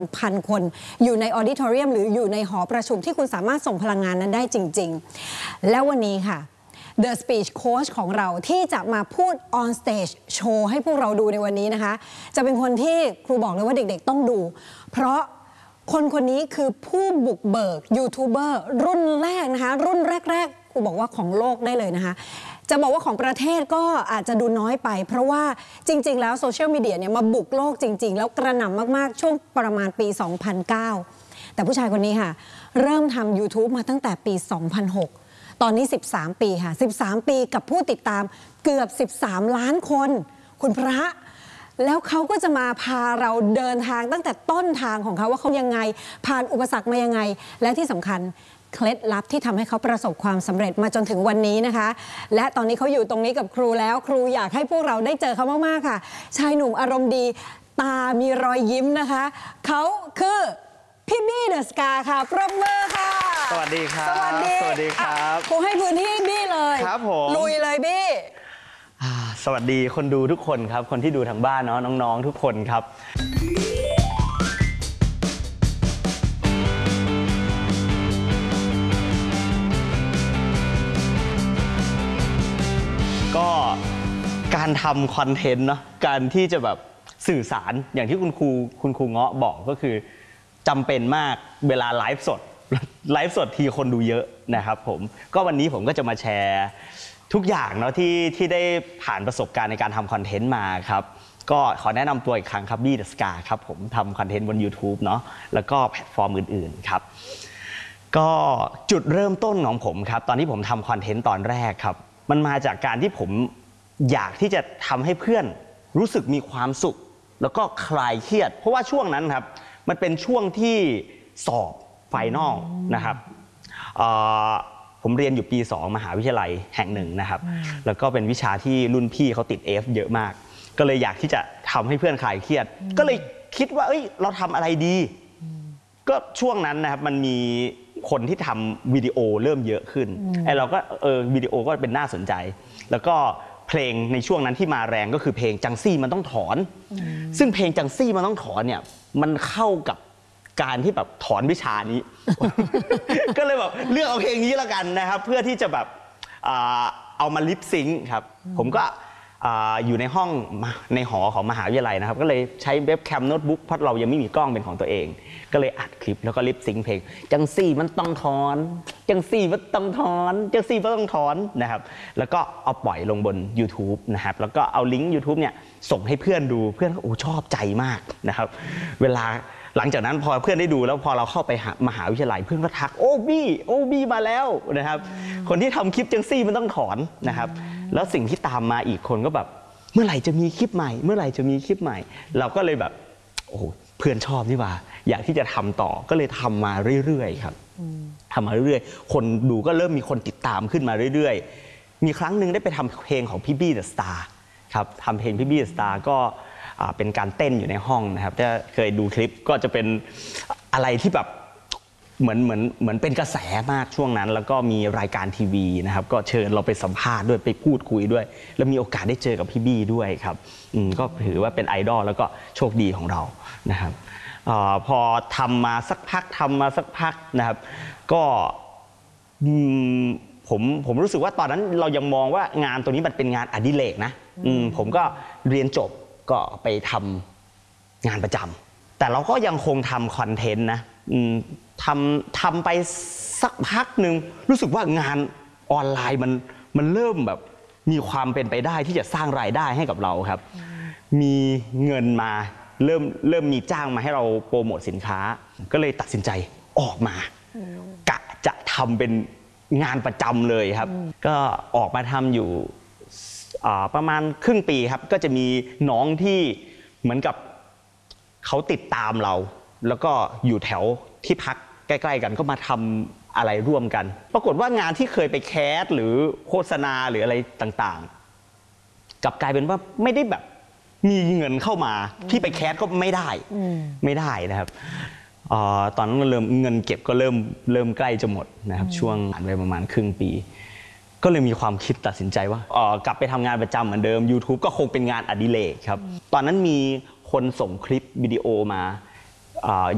1,000 คนอยู่ในออดิทอเรียมหรืออยู่ในหอประชุมที่คุณสามารถส่งพลังงานนั้นได้จริงๆแล้ววันนี้ค่ะ The Speech Coach ของเราที่จะมาพูด on stage โชว์ให้พวกเราดูในวันนี้นะคะจะเป็นคนที่ครูบอกเลยว่าเด็กๆต้องดูเพราะคนนี้คือผู้บุกเบิกยูทูบเบอร์รุ่นแรกนะคะรุ่นแรกๆครูบอกว่าของโลกได้เลยนะคะจะบอกว่าของประเทศก็อาจจะดูน้อยไปเพราะว่าจริงๆแล้วโซเชียลมีเดียเนี่ยมาบุกโลกจริงๆแล้วกระหน่ำมากๆช่วงประมาณปี 2009 แต่ผู้ชายคนนี้ค่ะเริ่มทำ YouTube มาตั้งแต่ปี 2006 ตอนนี้ 13 ปีค่ะ13 ปีกับผู้ติดตามเกือบ 13 ล้านคนคุณพระแล้วเขาก็จะมาพาเราเดินทางตั้งแต่ต้นทางของเขาว่าเขายังไงผ่านอุปสรรคมายังไงและที่สำคัญเคล็ดลับที่ทำให้เขาประสบความสำเร็จมาจนถึงวันนี้นะคะและตอนนี้เขาอยู่ตรงนี้กับครูแล้วครูอยากให้พวกเราได้เจอเขามากๆค่ะชายหนุ่มอารมณ์ดีตามีรอยยิ้มนะคะเขาคือพี่บี้เดอะสกาค่ะปรบมือค่ะสวัสดีครับสวัสดีครับครูให้พื้นที่บี้เลยครับผมลุยเลยบี้สวัสดีคนดูทุกคนครับคนที่ดูทางบ้านเนาะน้องๆทุกคนครับก็การทำคอนเทนต์เนาะการที่จะแบบสื่อสารอย่างที่คุณครูเงาะบอกก็คือจำเป็นมากเวลาไลฟ์สดทีคนดูเยอะนะครับผมก็วันนี้ผมก็จะมาแชร์ทุกอย่างเนาะที่ได้ผ่านประสบการณ์ในการทำคอนเทนต์มาครับก็ขอแนะนำตัวอีกครั้งครับบี้เดอะสกาครับผมทำคอนเทนต์บน YouTube เนาะแล้วก็แพลตฟอร์มอื่นๆครับก็จุดเริ่มต้นของผมครับตอนที่ผมทำคอนเทนต์ตอนแรกครับมันมาจากการที่ผมอยากที่จะทำให้เพื่อนรู้สึกมีความสุขแล้วก็คลายเครียดเพราะว่าช่วงนั้นครับมันเป็นช่วงที่สอบไฟนอลนะครับผมเรียนอยู่ปี 2 มหาวิทยาลัยแห่งหนึ่งนะครับแล้วก็เป็นวิชาที่รุ่นพี่เขาติด F เยอะมากก็เลยอยากที่จะทำให้เพื่อนคลายเครียดก็เลยคิดว่าเราทำอะไรดีก็ช่วงนั้นนะครับมันมีคนที่ทำวิดีโอเริ่มเยอะขึ้นเราก็วิดีโอก็เป็นน่าสนใจแล้วก็เพลงในช่วงนั้นที่มาแรงก็คือเพลงจังซี่มันต้องถอนซึ่งเพลงจังซี่มันต้องถอนเนี่ยมันเข้ากับการที่แบบถอนวิชานี้ ก็เลยแบบเลือกเอาเพลงนี้ละกันนะครับเพื่อที่จะแบบเอามาลิปซิงค์ครับผมก็อยู่ในห้องในหอของมหาวิทยาลัยนะครับก็เลยใช้เว็บแคมโน้ตบุ๊กเพราะเรายังไม่มีกล้องเป็นของตัวเองก็เลยอัดคลิปแล้วก็ลิปซิงค์เพลงจังซี่มันต้องถอนจังซี่มันต้องถอนจังซี่มันต้องถอนนะครับแล้วก็เอาปล่อยลงบน YouTube นะครับแล้วก็เอาลิงก์ YouTube เนี่ยส่งให้เพื่อนดูเพื่อนก็ชอบใจมากนะครับเวลาหลังจากนั้นพอเพื่อนได้ดูแล้วพอเราเข้าไปมหาวิทยาลัยเพื่อนก็ทักโอ้บี้มาแล้วนะครับคนที่ทำคลิปจังซี่มันต้องถอนนะครับแล้วสิ่งที่ตามมาอีกคนก็แบบเมื่อไหร่จะมีคลิปใหม่เมื่อไหร่จะมีคลิปใหม่เราก็เลยแบบโอ้เพื่อนชอบนี่ว่าอยากที่จะทำต่อก็เลยทำมาเรื่อยๆครับทำมาเรื่อยๆคนดูก็เริ่มมีคนติดตามขึ้นมาเรื่อยๆมีครั้งหนึ่งได้ไปทำเพลงของพี่บี้เดอะสตาร์ครับทำเพลงพี่บี้เดอะสตาร์ก็เป็นการเต้นอยู่ในห้องนะครับถ้าเคยดูคลิปก็จะเป็นอะไรที่แบบเหมือนเป็นกระแสมากช่วงนั้นแล้วก็มีรายการทีวีนะครับก็เชิญเราไปสัมภาษณ์ด้วยไปพูดคุยด้วยแล้วมีโอกาสได้เจอกับพี่บี้ด้วยครับก็ถือว่าเป็นไอดอลแล้วก็โชคดีของเรานะครับพอทำมาสักพักนะครับก็ผมรู้สึกว่าตอนนั้นเรายังมองว่างานตัวนี้มันเป็นงานอดิเรกนะผมก็เรียนจบก็ไปทำงานประจำแต่เราก็ยังคงทำคอนเทนต์นะทำไปสักพักหนึ่งรู้สึกว่างานออนไลน์มันเริ่มแบบมีความเป็นไปได้ที่จะสร้างรายได้ให้กับเราครับมีเงินมาเริ่มมีจ้างมาให้เราโปรโมทสินค้าก็เลยตัดสินใจออกมากะจะทำเป็นงานประจำเลยครับก็ออกมาทำอยู่ประมาณครึ่งปีครับก็จะมีน้องที่เหมือนกับเขาติดตามเราแล้วก็อยู่แถวที่พักใกล้ๆกันก็มาทำอะไรร่วมกันปรากฏว่างานที่เคยไปแคสหรือโฆษณาหรืออะไรต่างๆกลับกลายเป็นว่าไม่ได้แบบมีเงินเข้ามาที่ไปแคสก็ไม่ได้นะครับตอนนั้นเงินเก็บก็เริ่มใกล้จะหมดนะครับช่วงผ่านไปประมาณครึ่งปีก็เลยมีความคิดตัดสินใจว่ากลับไปทำงานประจำเหมือนเดิม YouTube ก็คงเป็นงานอดิเรกครับตอนนั้นมีคนส่งคลิปวิดีโอมา